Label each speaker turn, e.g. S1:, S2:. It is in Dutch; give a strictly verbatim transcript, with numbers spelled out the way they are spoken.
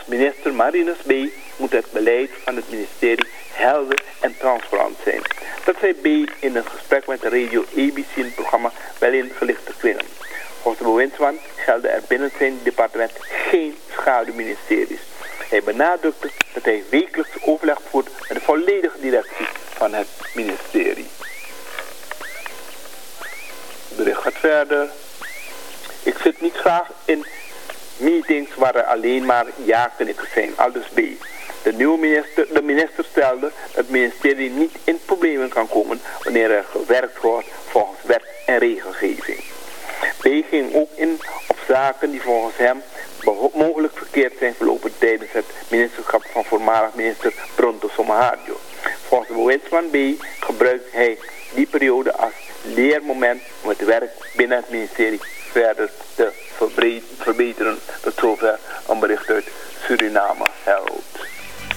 S1: Volgens minister Marinus B. moet het beleid van het ministerie helder en transparant zijn. Dat zei B. in een gesprek met de radio A B C in het programma Wel in Gelichte Kringen. Volgens de bewindsman gelden er binnen zijn departement geen schaduwministeries. Hij benadrukte dat hij wekelijks overleg voert met de volledige directie van het ministerie. Het bericht gaat verder. Ik zit niet graag in meetings waar er alleen maar ja-knikkers zijn, aldus B. De nieuwe minister, de minister stelde dat het ministerie niet in problemen kan komen wanneer er gewerkt wordt volgens wet en regelgeving. B ging ook in op zaken die volgens hem mogelijk verkeerd zijn verlopen tijdens het ministerschap van voormalig minister Bronto Sommahadio. Volgens de bewindsman B gebruikt hij die periode als leermoment om het werk binnen het ministerie verder te verbeteren. Tot zover een bericht uit Suriname.